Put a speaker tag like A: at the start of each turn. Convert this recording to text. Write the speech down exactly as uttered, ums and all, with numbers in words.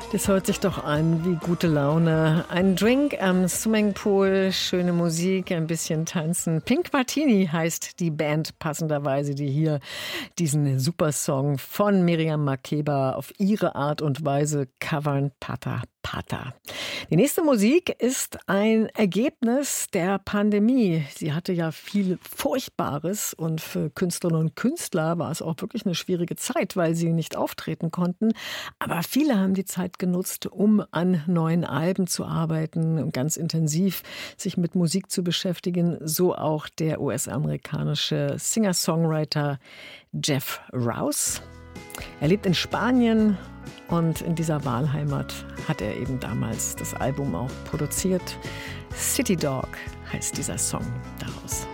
A: Das hört sich doch an wie gute Laune. Ein Drink am Swimmingpool, schöne Musik, ein bisschen tanzen. Pink Martini heißt die Band passenderweise, die hier diesen Supersong von Miriam Makeba auf ihre Art und Weise covern. Pata Pata. Die nächste Musik ist ein Ergebnis der Pandemie. Sie hatte ja viel Furchtbares und für Künstlerinnen und Künstler war es auch wirklich eine schwierige Zeit, weil sie nicht auftreten konnten. Aber viele haben die Zeit genutzt, um an neuen Alben zu arbeiten und ganz intensiv sich mit Musik zu beschäftigen. So auch der U S-amerikanische Singer-Songwriter Jeff Rouse. Er lebt in Spanien und in dieser Wahlheimat hat er eben damals das Album auch produziert. City Dog heißt dieser Song daraus.